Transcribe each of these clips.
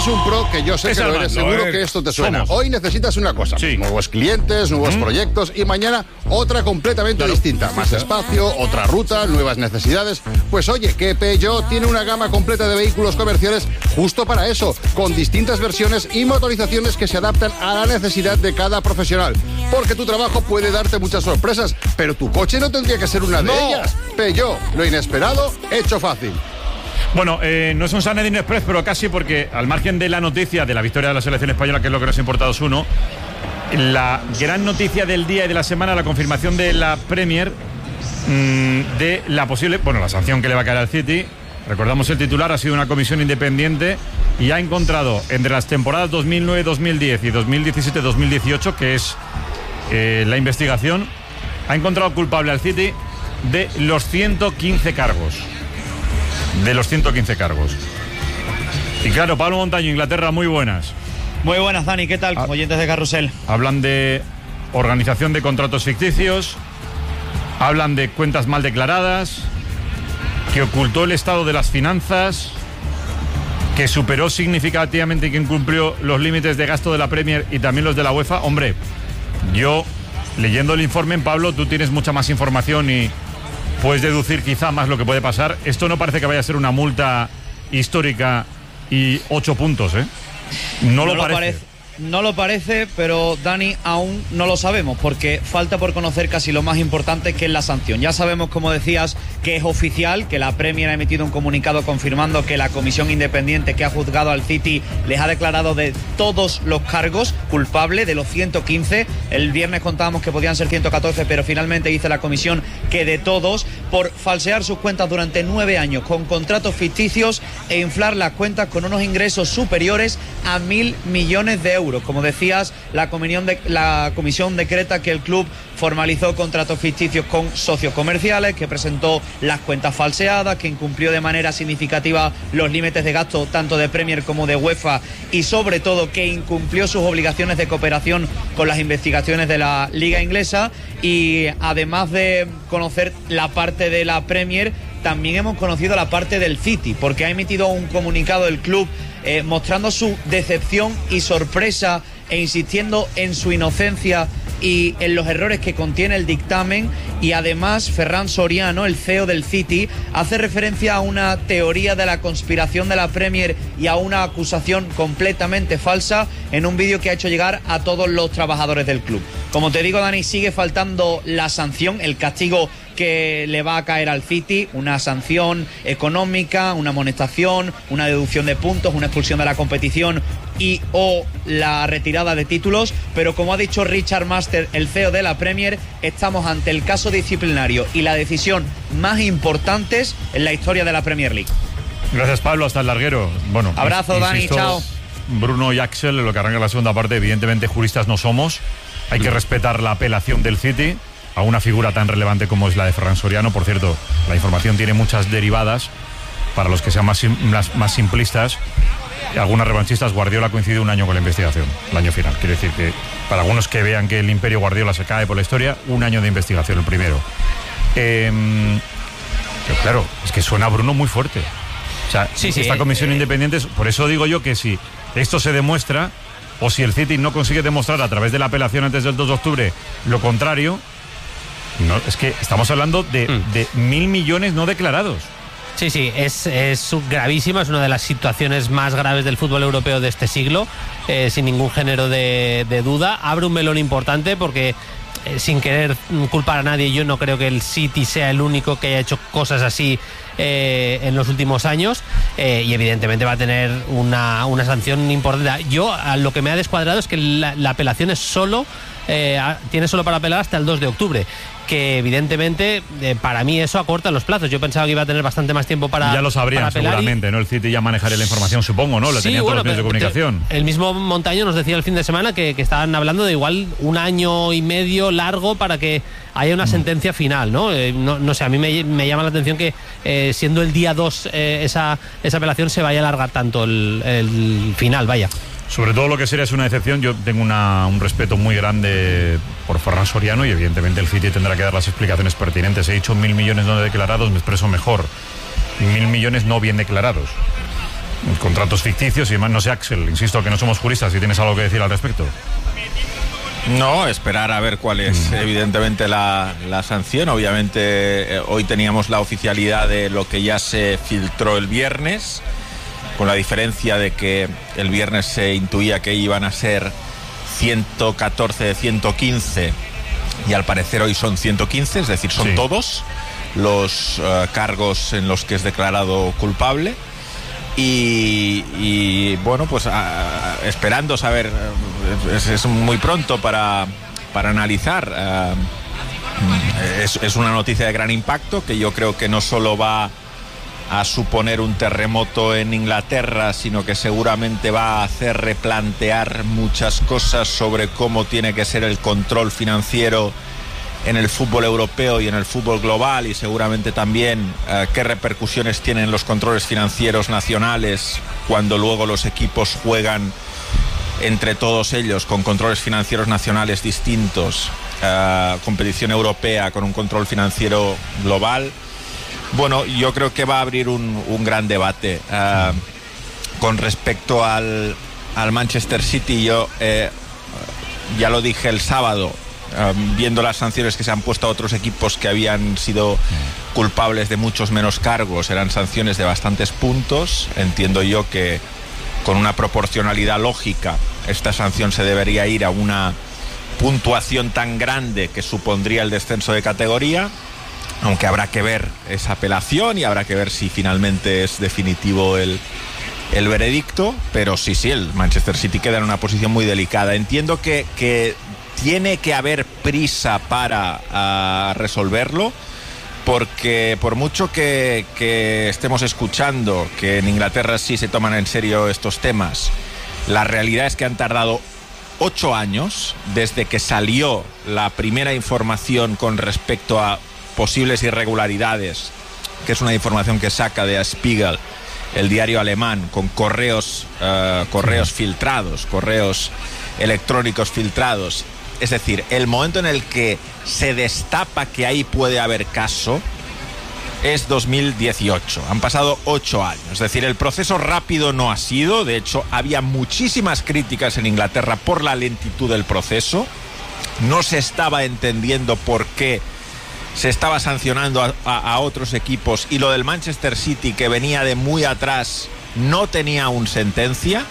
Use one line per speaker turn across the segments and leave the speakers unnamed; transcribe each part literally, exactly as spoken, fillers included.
eres un pro, que yo sé
Es
que lo eres,
Armando,
seguro
eh,
que esto te suena.
somos.
Hoy necesitas una cosa,
Sí.
nuevos clientes, nuevos
Mm.
proyectos y mañana otra completamente
Claro.
distinta. Más espacio, otra ruta, nuevas necesidades. Pues oye, que Peugeot tiene una gama completa de vehículos comerciales justo para eso, con distintas versiones y motorizaciones que se adaptan a la necesidad de cada profesional. Porque tu trabajo puede darte muchas sorpresas, pero tu coche no tendría que ser una de
No.
ellas. Peugeot, lo inesperado, hecho fácil.
Bueno, eh, no es un Sanedrín Express, pero casi, porque al margen de la noticia de la victoria de la selección española, que es lo que nos importa dos uno, la gran noticia del día y de la semana, la confirmación de la Premier mmm, de la posible, bueno, la sanción que le va a caer al City. Recordamos el titular, ha sido una comisión independiente y ha encontrado entre las temporadas dos mil nueve dos mil diez y dos mil diecisiete dos mil dieciocho, que es eh, la investigación, ha encontrado culpable al City de los ciento quince cargos. De los ciento quince cargos. Y claro, Pablo Montaño, Inglaterra, muy buenas.
Muy buenas, Dani, ¿qué tal?
Ah.
Oyentes de Carrusel.
Hablan de organización de contratos ficticios, hablan de cuentas mal declaradas, que ocultó el estado de las finanzas, que superó significativamente y que incumplió los límites de gasto de la Premier y también los de la UEFA. Hombre, yo, leyendo el informe, Pablo, tú tienes mucha más información y puedes deducir quizá más lo que puede pasar. Esto no parece que vaya a ser una multa histórica y ocho puntos, ¿eh? No,
No
lo parece.
parece. No lo parece, pero Dani, aún no lo sabemos, porque falta por conocer casi lo más importante, que es la sanción. Ya sabemos, como decías, que es oficial, que la Premier ha emitido un comunicado confirmando que la comisión independiente que ha juzgado al City les ha declarado de todos los cargos culpable, de los ciento quince. El viernes contábamos que podían ser ciento catorce, pero finalmente dice la comisión que de todos, por falsear sus cuentas durante nueve años con contratos ficticios e inflar las cuentas con unos ingresos superiores a mil millones de euros. Como decías, la comisión, de, la comisión decreta que el club formalizó contratos ficticios con socios comerciales, que presentó las cuentas falseadas, que incumplió de manera significativa los límites de gasto tanto de Premier como de UEFA y sobre todo que incumplió sus obligaciones de cooperación con las investigaciones de la Liga Inglesa. Y además de conocer la parte de la Premier, también hemos conocido la parte del City, porque ha emitido un comunicado el club eh, mostrando su decepción y sorpresa e insistiendo en su inocencia y en los errores que contiene el dictamen. Y además Ferran Soriano, el C E O del City, hace referencia a una teoría de la conspiración de la Premier y a una acusación completamente falsa en un vídeo que ha hecho llegar a todos los trabajadores del club. Como te digo, Dani, sigue faltando la sanción, el castigo que le va a caer al City, una sanción económica, una amonestación, una deducción de puntos, una expulsión de la competición y o la retirada de títulos. Pero como ha dicho Richard Master, el C E O de la Premier, estamos ante el caso disciplinario y la decisión más importantes en la historia de la Premier League.
Gracias, Pablo, hasta el larguero. Bueno,
abrazo, Dani, chao.
Bruno y Axel, en lo que arranca la segunda parte, evidentemente juristas no somos. Hay que respetar la apelación del City a una figura tan relevante como es la de Ferran Soriano. Por cierto, la información tiene muchas derivadas. Para los que sean más, más, más simplistas, algunas revanchistas, Guardiola coincide un año con la investigación, el año final. Quiere decir que para algunos que vean que el imperio Guardiola se cae por la historia, un año de investigación, el primero. Eh, pero claro, es que suena a Bruno muy fuerte. O sea,
sí, sí,
esta
eh,
comisión
eh,
independiente, por eso digo yo que si esto se demuestra, o si el City no consigue demostrar a través de la apelación antes del dos de octubre lo contrario, no, es que estamos hablando de, mm. de mil millones no declarados.
Sí, sí, es, es gravísima, es una de las situaciones más graves del fútbol europeo de este siglo, eh, sin ningún género de, de duda. Abre un melón importante porque, eh, sin querer culpar a nadie, yo no creo que el City sea el único que haya hecho cosas así eh, en los últimos años, eh, y evidentemente va a tener una, una sanción importante. Yo, a lo que me ha descuadrado es que la, la apelación es solo, eh, tiene solo para apelar hasta el dos de octubre. Que evidentemente eh, para mí eso acorta los plazos. Yo pensaba que iba a tener bastante más tiempo para
ya lo sabrían seguramente, y... ¿no? El City ya manejaría la información, supongo, ¿no? Lo
sí,
tenían
bueno,
todos los medios de comunicación.
El mismo Montaño nos decía el fin de semana que, que estaban hablando de igual un año y medio largo para que haya una mm. sentencia final, ¿no? Eh, no, no sé, a mí me, me llama la atención que eh, siendo el día dos eh, esa, esa apelación se vaya a alargar tanto el, el final, vaya.
Sobre todo lo que sería es una excepción. Yo tengo una, un respeto muy grande por Ferran Soriano y evidentemente el City tendrá que dar las explicaciones pertinentes. He dicho mil millones no declarados, me expreso mejor. Mil millones no bien declarados. contratos ficticios y demás. No sé, Axel, insisto que no somos juristas, si tienes algo que decir al respecto.
No, esperar a ver cuál es mm. evidentemente la, la sanción. Obviamente eh, hoy teníamos la oficialidad de lo que ya se filtró el viernes, con la diferencia de que el viernes se intuía que iban a ser ciento catorce de ciento quince y al parecer hoy son ciento quince, es decir, son sí. todos los uh, cargos en los que es declarado culpable. Y, y bueno, pues a, a, esperando saber, es, es muy pronto para, para analizar. Uh, es, es una noticia de gran impacto que yo creo que no solo va a suponer un terremoto en Inglaterra, sino que seguramente va a hacer replantear muchas cosas sobre cómo tiene que ser el control financiero en el fútbol europeo y en el fútbol global, y seguramente también uh, qué repercusiones tienen los controles financieros nacionales cuando luego los equipos juegan entre todos ellos con controles financieros nacionales distintos, uh, competición europea con un control financiero global. Bueno, yo creo que va a abrir un, un gran debate. Uh, con respecto al, al Manchester City, yo eh, ya lo dije el sábado, Um, viendo las sanciones que se han puesto a otros equipos que habían sido culpables de muchos menos cargos, eran sanciones de bastantes puntos. Entiendo yo que con una proporcionalidad lógica esta sanción se debería ir a una puntuación tan grande que supondría el descenso de categoría, aunque habrá que ver esa apelación y habrá que ver si finalmente es definitivo el, el veredicto. Pero sí, sí, el Manchester City queda en una posición muy delicada. Entiendo que, que tiene que haber prisa para uh, resolverlo, porque por mucho que, que estemos escuchando que en Inglaterra sí se toman en serio estos temas, la realidad es que han tardado ocho años desde que salió la primera información con respecto a posibles irregularidades, que es una información que saca de Der Spiegel, el diario alemán, con correos, uh, correos filtrados, correos electrónicos filtrados. Es decir, el momento en el que se destapa que ahí puede haber caso es dos mil dieciocho. Han pasado ocho años. Es decir, el proceso rápido no ha sido. De hecho, había muchísimas críticas en Inglaterra por la lentitud del proceso. No se estaba entendiendo por qué se estaba sancionando a, a, a otros equipos, y lo del Manchester City, que venía de muy atrás, no tenía aún sentencia.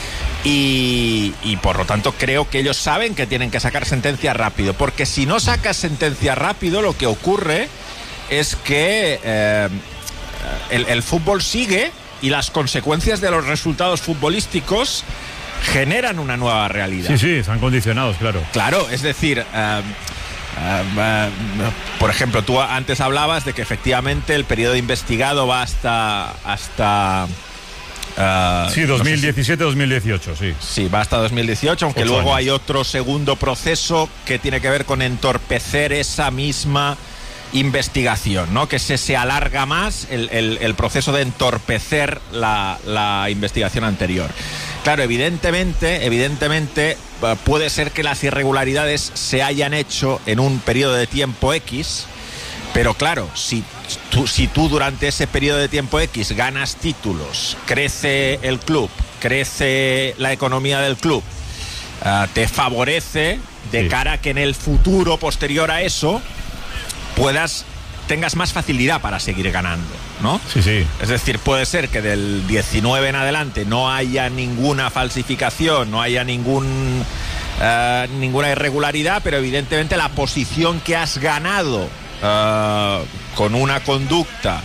Y, y por lo tanto creo que ellos saben que tienen que sacar sentencia rápido, porque si no sacas sentencia rápido, lo que ocurre es que eh, el, el fútbol sigue y las consecuencias de los resultados futbolísticos generan una nueva realidad.
Sí, sí, están condicionados, claro.
Claro, es decir, uh, uh, uh, por ejemplo, tú antes hablabas de que efectivamente el periodo investigado va hasta... hasta
Uh, sí, dos mil diecisiete dos mil dieciocho, sí.
Sí, va hasta dos mil dieciocho, aunque Ocho luego años. Hay otro segundo proceso que tiene que ver con entorpecer esa misma investigación, ¿no? Que se, se alarga más el, el, el proceso de entorpecer la, la investigación anterior. Claro, evidentemente, evidentemente puede ser que las irregularidades se hayan hecho en un periodo de tiempo X, pero claro, si tú, si tú durante ese periodo de tiempo X ganas títulos, crece el club, crece la economía del club, uh, te favorece de sí. cara a que en el futuro posterior a eso puedas, tengas más facilidad para seguir ganando, ¿no?
Sí, sí.
Es decir, puede ser que del diecinueve en adelante no haya ninguna falsificación, no haya ningún, uh, ninguna irregularidad, pero evidentemente la posición que has ganado Uh, con una conducta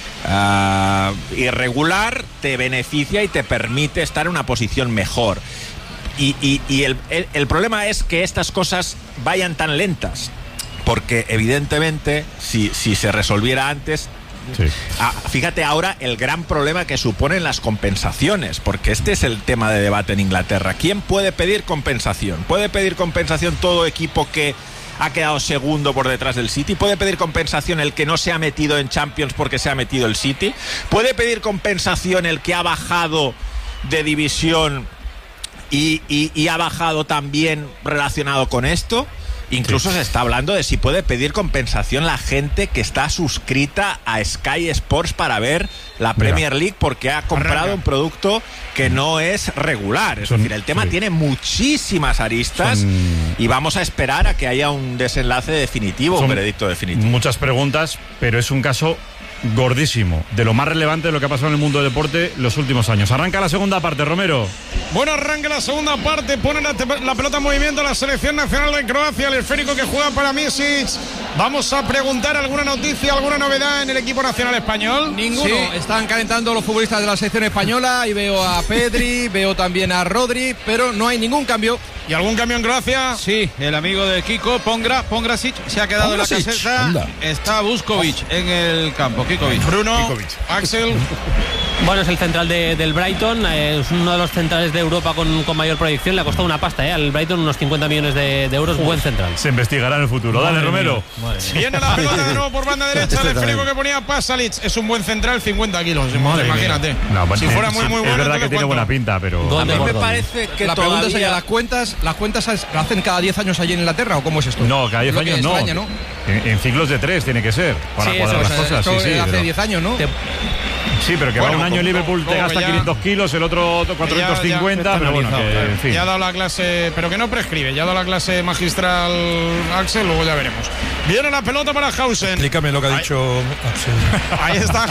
uh, irregular te beneficia y te permite estar en una posición mejor. Y, y, y el, el, el problema es que estas cosas vayan tan lentas, porque evidentemente si, si se resolviera antes... Sí. Ah, fíjate ahora el gran problema que suponen las compensaciones, porque este es el tema de debate en Inglaterra. ¿Quién puede pedir compensación? ¿Puede pedir compensación todo equipo que ha quedado segundo por detrás del City? ¿Puede pedir compensación el que no se ha metido en Champions porque se ha metido el City? ¿Puede pedir compensación el que ha bajado de división y, y, y ha bajado también relacionado con esto? Incluso
Sí.
se está hablando de si puede pedir compensación la gente que está suscrita a Sky Sports para ver la Premier League porque ha comprado
Arranca.
un producto que no es regular. Es
Son-
decir, el tema
sí.
tiene muchísimas aristas
Son-
y vamos a esperar a que haya un desenlace definitivo,
Son
un veredicto definitivo.
Muchas preguntas, pero es un caso gordísimo, de lo más relevante de lo que ha pasado en el mundo del deporte los últimos años. Arranca la segunda parte, Romero.
Bueno, arranca la segunda parte, pone la, te- la pelota en movimiento la selección nacional de Croacia, el esférico que juega para Misic. Vamos a preguntar alguna noticia, alguna novedad en el equipo nacional español.
Ninguno. Sí. Están calentando los futbolistas de la selección española y veo a Pedri, veo también a Rodri, pero no hay ningún cambio.
¿Y algún cambio en Croacia?
Sí, el amigo de Kiko, Pongra, Pongrasic, se ha quedado
Pongrasic,
en la caseta.
anda.
Está Vuskovic en el campo, Kikovic.
Bruno, Axel.
Bueno, es el central de, del Brighton, eh, es uno de los centrales de Europa con, con mayor proyección, le ha costado una pasta, ¿eh? Al Brighton unos cincuenta millones de, de euros, buen central.
Se investigará en el futuro. Dale,
Madre
Romero.
mía, madre mía.
Viene la pelota de nuevo por banda derecha, el
Este
esférico
también.
que ponía Pasalic. Es un buen central, cincuenta kilos.
Madre
Imagínate.
mía. No, pues,
si fuera muy, muy
es
bueno.
verdad
entonces,
que tiene
¿cuánto?
buena pinta, pero.
Gol
A
de
mí me
Gordon.
parece que
la pregunta
todavía...
sería, ¿las cuentas las cuentas se hacen cada diez años allí en Inglaterra o cómo es esto?
No, cada diez
Lo que
años no.
extraña, ¿no?
En, en ciclos de tres tiene que ser, para
Sí,
cuadrar
eso,
las
O sea,
cosas.
esto
Sí, sí,
hace
pero-
diez años, ¿no?
Te-
sí, pero que
Bueno,
va un año en
como-
Liverpool, te
como
gasta
ya-
quinientos kilos, el otro cuatrocientos cincuenta,
Ya- ya
pero bueno,
está
que,
analizado,
en fin.
Ya ha dado la clase, pero que no prescribe. Ya ha dado la clase magistral Axel, luego ya veremos. Viene la pelota para Hausen.
Explícame lo que ha
Ahí-
dicho Axel.
Ahí está.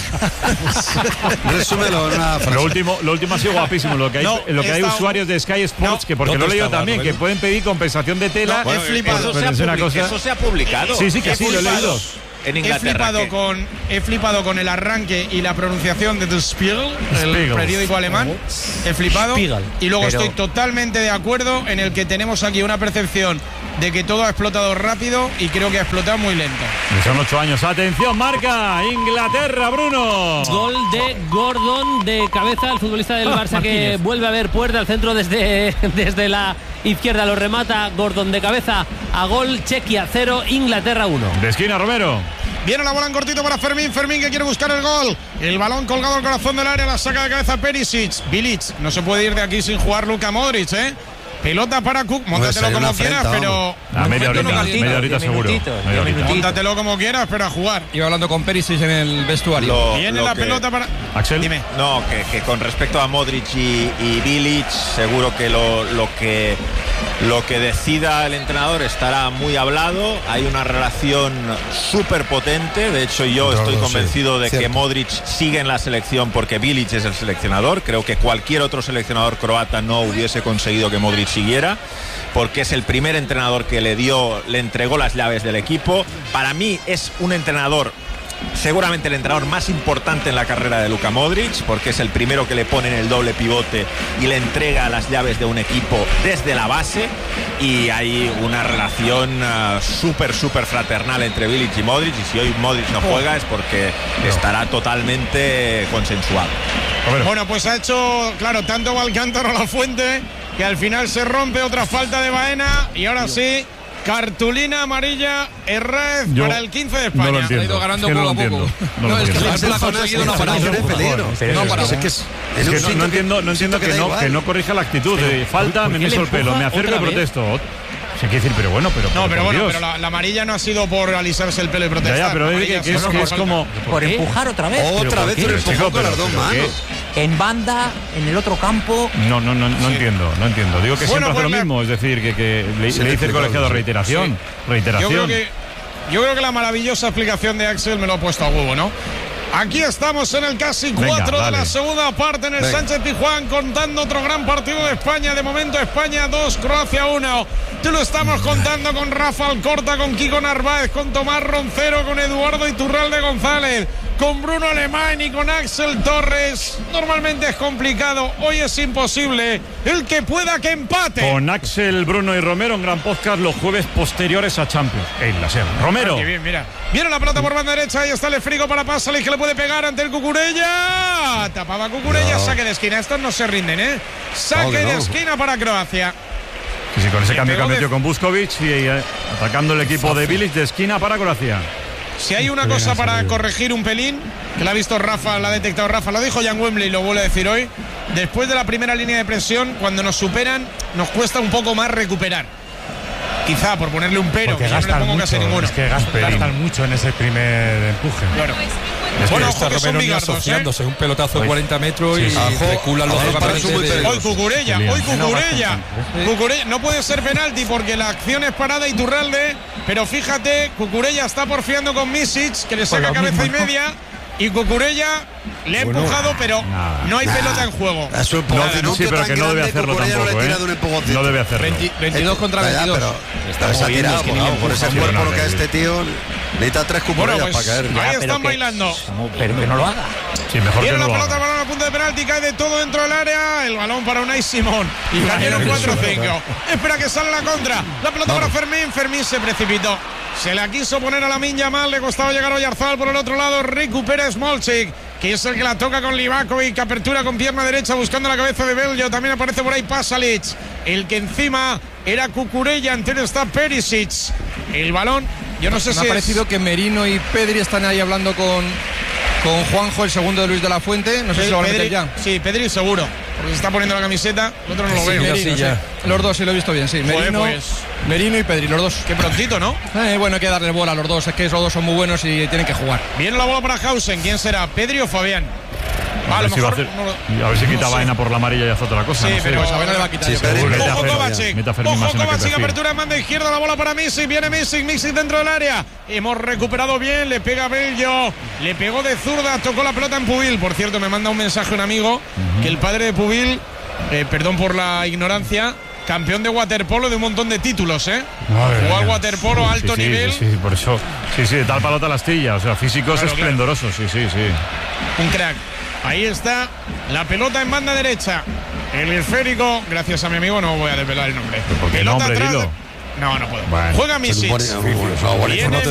Resúmelo en una frase.
Lo último, lo último ha sido guapísimo. Lo que hay,
No,
lo que hay
está-
usuarios de Sky Sports,
No.
que porque lo he
¿Dónde
leído
estaba,
también,
Romero?
que pueden pedir compensación de tela.
No, he flipado.
Eso,
Pero
se ha
es una
public-
cosa-
eso se ha publicado.
Sí, sí, que
He
sí, lo he
flipado.
leído.
En
He
Inglaterra.
flipado,
¿qué?
con, he flipado con el arranque y la pronunciación de Der Spiegel, el
Spiegel.
periódico alemán. He flipado.
Spiegel.
Y luego
Pero-
estoy totalmente de acuerdo en el que tenemos aquí una percepción de que todo ha explotado rápido y creo que ha explotado muy lento.
Y son ocho años. Atención, marca Inglaterra, Bruno.
Gol de Gordon de cabeza, el futbolista del
Ah,
Barça que
Martínez.
vuelve a ver puerta al centro desde, desde la izquierda, lo remata Gordon de cabeza a gol. Chequia cero, Inglaterra uno.
De esquina, Romero.
Viene la bola en cortito para Fermín. Fermín que quiere buscar el gol. El balón colgado al corazón del área. La saca de cabeza Perisic. Bilic. No se puede ir de aquí sin jugar Luka Modric, ¿eh? Pelota para Cook. Móntatelo
sería
como
una
quieras,
afrenta,
pero.
A media
Perfecto,
horita,
no calienta.
media horita seguro. Media horita.
Móntatelo como quieras, pero a jugar.
Iba hablando con Perisic en el vestuario.
Lo-
Viene
lo
la
que-
pelota para.
Axel.
Dime.
No, que, que con respecto a Modric y, y Bilic, seguro que lo, lo que lo que decida el entrenador estará muy hablado. Hay una relación súper potente. De hecho, yo
Claro,
estoy
sí,
convencido de que
cierto.
Modric sigue en la selección porque Bilic es el seleccionador. Creo que cualquier otro seleccionador croata no hubiese conseguido que Modric siguiera, porque es el primer entrenador que le dio, le entregó las llaves del equipo. Para mí es un entrenador, seguramente el entrenador más importante en la carrera de Luka Modric, porque es el primero que le pone en el doble pivote y le entrega las llaves de un equipo desde la base, y hay una relación uh, súper, súper fraternal entre Bilic y Modric, y si hoy Modric no juega es porque estará totalmente consensuado.
Romero.
Bueno, pues ha hecho, claro, tanto va el cántaro a la fuente que al final se rompe. Otra falta de Baena. Y ahora sí, cartulina amarilla Herrez
Yo
para el quince de España.
no lo
Ha
entiendo.
ido ganando
Es que no
poco
lo
a poco.
entiendo. No
No,
lo
es que
entiendo.
la Barcelona ha conseguido no parar. No parar.
Es que es,
Es
en
que
un
no,
sitio
no entiendo, no entiendo que,
da
no,
igual.
que no corrija la actitud. De falta, me
qué le
meso el pelo,
empuja
me acerco y
otra vez?
protesto. Sí, hay que decir, pero bueno, pero.
No, pero
por
bueno,
Dios.
pero la, la amarilla no ha sido por alisarse el pelo y
Ya,
protestar.
ya, pero
La
es,
amarilla
que, que es,
solo
que
por
es
falta.
como.
Por empujar otra vez.
Otra vez
qué?
un empujón
Chico,
con las
pero-
dos
pero ¿qué?
manos.
En banda, en el otro campo.
No, no, no, no entiendo, no entiendo. Digo que
Bueno,
siempre hace
pues
lo
la-
mismo, es decir, que, que le,
Se
le
le
dice el
explica,
colegiado
sí.
reiteración,
Yo
reiteración.
creo que yo creo que la maravillosa explicación de Axel me lo ha puesto a huevo, ¿no? Aquí estamos en el casi
Venga,
cuatro de
dale.
la segunda parte en el
Venga.
Sánchez Pizjuán, contando otro gran partido de España. De momento España dos, Croacia uno. Te lo estamos contando con Rafa Alcorta, con Kiko Narváez, con Tomás Roncero, con Eduardo Iturralde González, con Bruno Alemán y con Axel Torres. Normalmente es complicado, hoy es imposible. El que pueda que empate.
Con Axel, Bruno y Romero, un gran podcast los jueves posteriores a Champions. En la SER. Romero.
Qué bien, mira. Viene la pelota por banda derecha. Ahí está el esférico para Pasalic, que le puede pegar ante el Cucurella. Tapaba Cucurella.
No.
Saque de esquina. Estos no se rinden, ¿eh? Saque
No, que
de
no.
esquina para Croacia.
Sí, sí, con ese
Le
cambio que
pegó
ha
de-
metido con Vuskovic y eh, atacando el equipo de Bilic de esquina para Croacia.
Si hay una
Qué bien
cosa
ha
para
salido.
corregir un pelín, que la ha visto Rafa, la ha detectado Rafa, lo dijo Jan Wembley y lo vuelve a decir hoy. Después de la primera línea de presión, cuando nos superan, nos cuesta un poco más recuperar. Quizá por ponerle un pero,
Porque
que yo no le
gastan
pongo
mucho,
casi ninguno.
es que gas- gastan mucho en ese primer empuje.
Claro.
Es
Bueno,
que
ojo
está
que son
Romero ni
bigardos, ¿eh?
asociándose, un pelotazo de cuarenta metros
Sí,
y
sí.
reculan los
Ajo,
jugadores
ajo,
de-
Hoy Cucurella, hoy Cucurella.
Sí.
Cucurella. No puede ser penalti porque la acción es parada Iturralde, pero fíjate, Cucurella está porfiando con Misic, que le saca
Pues lo
cabeza
mismo,
y media, y Cucurella le ha
Bueno,
empujado, pero
nada.
no hay pelota en juego.
Es un
No,
empujón
sí, pero
tan
que no debe
grande,
hacerlo
Cucurella no le
tampoco,
tira
¿eh?
de un empujoncito.
No debe hacerlo.
veinte veintidós contra
Ya, ya,
veintidós.
pero
Está
se ha
moviendo,
tirado,
es que
por,
ni le
favor, por
empuja,
ese
sí,
cuerpo
no,
lo que
no,
este tío necesita tres
Bueno,
Cucurellas
pues
para caer.
ahí
Ya, pero
están
que-
bailando.
Estamos- Pero que no lo haga.
Sí, mejor que
Viene
no
la
lo
pelota,
haga.
balón a punto de penalti, cae de todo dentro del área. El balón para Unai Simón. Y cayeron cuatro cinco. Espera que sale la contra. La pelota para Fermín. Fermín se precipitó. Se la quiso poner a Lamine Yamal. Le costaba llegar a Oyarzabal por el otro lado. Recupera Smolcic, que es el que la toca con Livakovic. Apertura con pierna derecha buscando la cabeza de Bello. También aparece por ahí Pasalic. El que encima era Cucurella. Entero está Perisic. El balón, yo no sé
Me
si
ha
es-
parecido que Merino y Pedri están ahí hablando con, con Juanjo, el segundo de Luis de la Fuente. No sé si lo van a meter
Pedri,
ya.
sí, Pedri seguro, porque se está poniendo la camiseta. El otro no lo
Sí,
veo.
Merino, sí. Los dos sí lo he visto bien, sí.
Joder,
Merino,
pues.
Merino y Pedri, los dos.
Qué prontito, ¿no?
Eh, bueno, hay que darle bola a los dos. Es que esos dos son muy buenos y tienen que jugar.
Viene la bola para Hausen. ¿Quién será? ¿Pedri o Fabián?
A
a
ver
lo
si va a
mejor.
hacer-
no lo-
y a ver si
no
quita
sé.
vaina por la amarilla y hace otra cosa.
Sí,
no sé.
pero
Pues a ver, no le va a quitar.
Sí,
yo creo.
Pedri,
Mete a
Ojo
Fer-
Kovacic.
mete a Fermín
Ojo
más en el que
Kovacic.
perfil.
Apertura en banda izquierda. La bola para Misic. Viene Misic. Misic dentro del área. Hemos recuperado bien. Le pega Bello. Le pegó de zurda. Tocó la pelota en Pubil. Por cierto, me manda un mensaje un amigo que el padre de Pubil, eh, perdón por la ignorancia, campeón de waterpolo de un montón de títulos, ¿eh?
Madre
Jugó al
mía.
waterpolo a alto
Sí, sí,
nivel.
Sí, sí, por eso. Sí, sí, de tal palota la astilla. O sea, físicos
Claro,
esplendorosos. Sí, sí, sí.
Un crack. Ahí está la pelota en banda derecha. El esférico, gracias a mi amigo, no voy a desvelar el nombre.
¿Por qué
Pelota
nombre?
atrás.
Dilo.
No, no puedo.
Bueno,
Juega
Se
Misic.
supone- no, buena
Viene
información